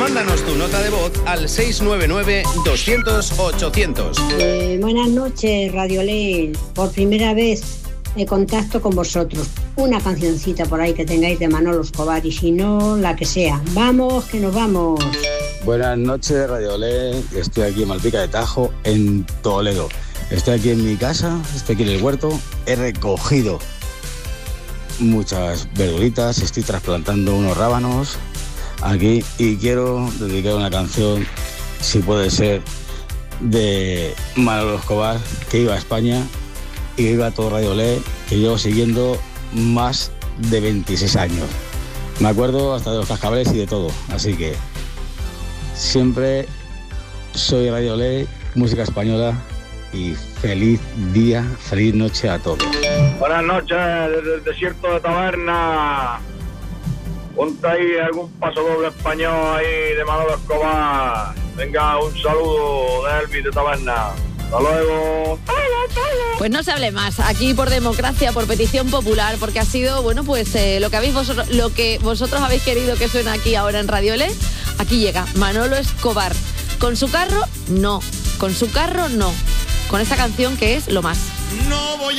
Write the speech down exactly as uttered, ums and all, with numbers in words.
Mándanos tu nota de voz al seis nueve nueve, doscientos, ochocientos. Eh, buenas noches, Radiolé. Por primera vez me contacto con vosotros. Una cancioncita por ahí que tengáis de Manolo Escobar y si no, la que sea. Vamos, que nos vamos. Buenas noches, Radiolé. Estoy aquí en Malpica de Tajo, en Toledo. Estoy aquí en mi casa, estoy aquí en el huerto. He recogido muchas verduritas, estoy trasplantando unos rábanos aquí y quiero dedicar una canción, si puede ser, de Manolo Escobar, que iba a España y que iba a todo Radiolé, que llevo siguiendo más de veintiséis años. Me acuerdo hasta de los cascabeles y de todo, así que siempre soy Radiolé, música española, y feliz día, feliz noche a todos. Buenas noches desde el desierto de Taberna. Ponte ahí algún paso doble español ahí de Manolo Escobar. Venga, un saludo de Elvis de Taberna. Hasta luego. Pues no se hable más, aquí por democracia, por petición popular, porque ha sido, bueno, pues eh, lo que habéis vosotros, lo que vosotros habéis querido que suene aquí ahora en Radiolé. Aquí llega Manolo Escobar. Con su carro, no. Con su carro, no. Con esta canción que es lo más. No voy